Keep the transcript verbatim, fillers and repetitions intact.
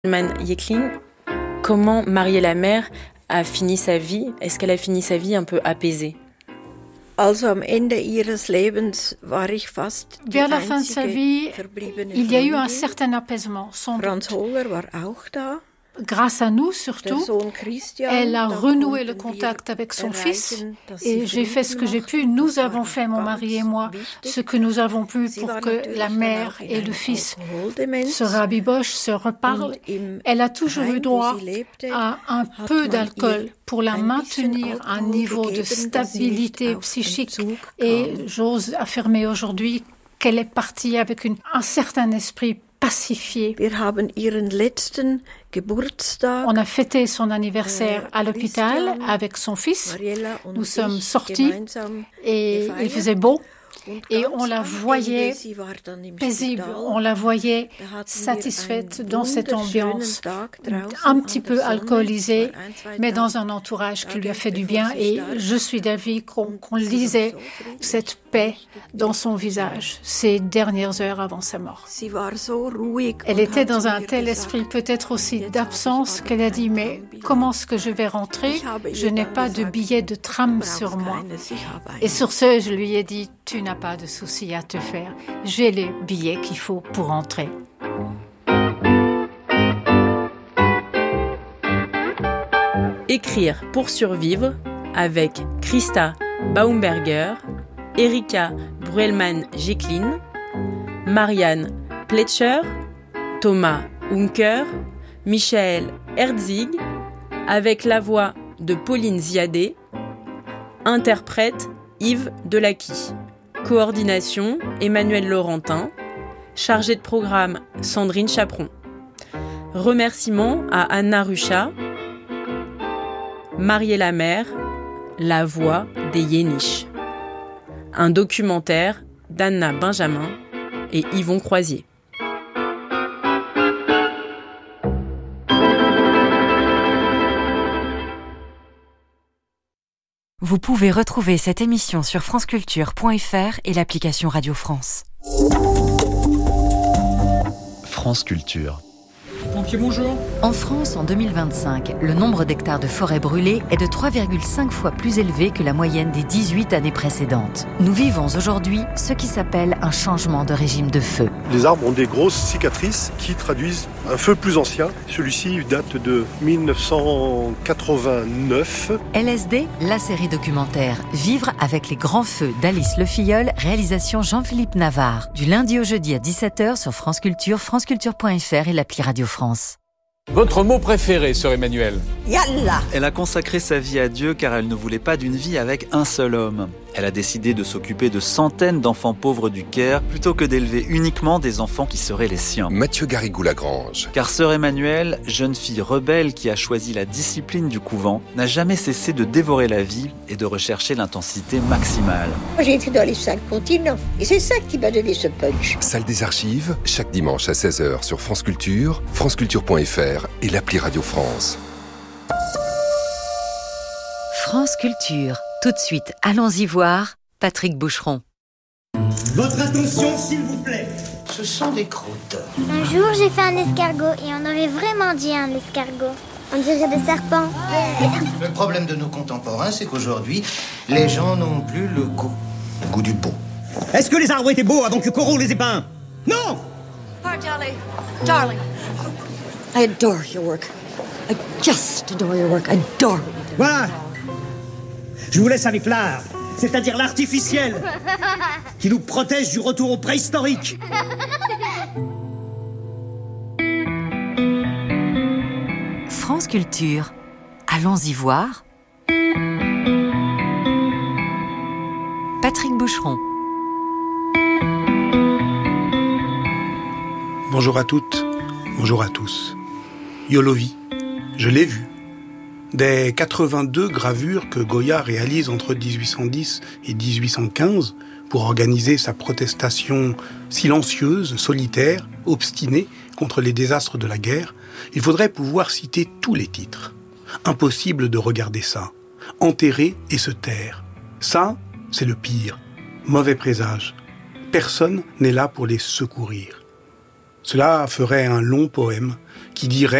Man Yeklin, comment Mariée la mère a fini sa vie? Est-ce qu'elle a fini sa vie un peu apaisée? Also am Ende ihres Lebens war ich fast die Vers la fin de sa vie, verbliebene il y a eu un Freundin. certain apaisement, sans Franz doute. Holler war auch da. Grâce à nous Der surtout, Sohn Christian, elle a da renoué le konnten wir contact avec son fils erreichen, dass sie et j'ai fait ce que j'ai pu. Frieden Nous machten. avons Das fait, war mon mari et moi, ganz wichtig. ce que nous avons pu Sie pour war que natürlich la dann mère auch in et le einer fils Alkoholdemenz. se rabibochent, se reparlent. Und im Elle a toujours Heim, eu wo droit sie lebte, à un hat peu man d'alcool ihr pour la ein bisschen maintenir à un Alkohol niveau de gegeben, dass sie nicht stabilité auf psychique. Entzug Et kam. j'ose affirmer aujourd'hui qu'elle est partie avec une, un certain esprit pacifié. Wir haben ihren letzten Geburtstag. On a fêté son anniversaire à l'hôpital Christian, avec son fils. Mariella und Nous sommes ich sortis gemeinsam et gefeiert. il faisait beau. Und Et ganz on la am voyait Ende, sie war dann im paisible, Spital. on la voyait Da hatten wir satisfaite einen dans cette wunderschönen ambiance, Tag draußen un an petit der peu Sonne. alcoolisée, Es war ein, zwei mais dans Tage un entourage qui lui a fait du bevor bien. sie Et starb. je suis d'avis qu'on qu'on Sie war lisait so friedlich, cette paix dans son visage ces dernières heures avant sa mort. Sie war so ruhig Elle und était hat dans zu un mir tel gesagt, esprit, peut-être aussi d'absence, qu'elle a dit, mais comment est-ce que je vais rentrer? Je n'ai pas de billet de tram sur moi. keines, ich habe einen. Et sur ce, je lui ai dit, tu n'as pas de souci à te faire. J'ai les billets qu'il faut pour rentrer. Écrire pour survivre avec Christa Baumberger, Erika Bruelman-Jeklin, Marianne Pletcher, Thomas Unker, Michael Herzig, avec la voix de Pauline Ziadé, interprète Yves Delacqui, coordination Emmanuel Laurentin, chargé de programme Sandrine Chaperon. Remerciements à Anna Rucha, Mariée la mère, la voix des Yéniches. Un documentaire d'Anna Benjamin et Yvon Croisier. Vous pouvez retrouver cette émission sur franceculture point f r et l'application Radio France. France Culture. Pompiers, bonjour. En France, en deux mille vingt-cinq, le nombre d'hectares de forêts brûlées est de trois virgule cinq fois plus élevé que la moyenne des dix-huit années précédentes. Nous vivons aujourd'hui ce qui s'appelle un changement de régime de feu. Les arbres ont des grosses cicatrices qui traduisent un feu plus ancien. Celui-ci date de mille neuf cent quatre-vingt-neuf. L S D, la série documentaire Vivre avec les grands feux d'Alice Le Filleul, réalisation Jean-Philippe Navarre. Du lundi au jeudi à dix-sept heures sur France Culture, franceculture point f r et l'appli Radio France. Votre mot préféré, sœur Emmanuel? Yalla! Elle a consacré sa vie à Dieu car elle ne voulait pas d'une vie avec un seul homme. Elle a décidé de s'occuper de centaines d'enfants pauvres du Caire plutôt que d'élever uniquement des enfants qui seraient les siens. Mathieu Garrigou-Lagrange. Car sœur Emmanuelle, jeune fille rebelle qui a choisi la discipline du couvent, n'a jamais cessé de dévorer la vie et de rechercher l'intensité maximale. Moi, j'ai été dans les cinq continents et c'est ça qui m'a donné ce punch. Salle des archives, chaque dimanche à seize heures sur France Culture, franceculture point f r et l'appli Radio France. France Culture. Tout de suite, allons-y voir Patrick Boucheron. Votre attention, s'il vous plaît. Ce sont des croûtes. Un jour, j'ai fait un escargot et on aurait vraiment dit un escargot. On dirait des serpents. Le problème de nos contemporains, c'est qu'aujourd'hui, les gens n'ont plus le goût. Le goût du beau. Est-ce que les arbres étaient beaux avant que Corot les ait peints? Non! Darling, darling, I adore your work. I just adore your work. I adore it. Voilà. Je vous laisse avec l'art, c'est-à-dire l'artificiel, qui nous protège du retour au préhistorique. France Culture. Allons-y voir Patrick Boucheron. Bonjour à toutes, bonjour à tous. Yolovi, je l'ai vu. Des quatre-vingt-deux gravures que Goya réalise entre dix-huit cent dix et dix-huit cent quinze pour organiser sa protestation silencieuse, solitaire, obstinée contre les désastres de la guerre, il faudrait pouvoir citer tous les titres. Impossible de regarder ça. Enterrer et se taire. Ça, c'est le pire. Mauvais présage. Personne n'est là pour les secourir. Cela ferait un long poème qui dirait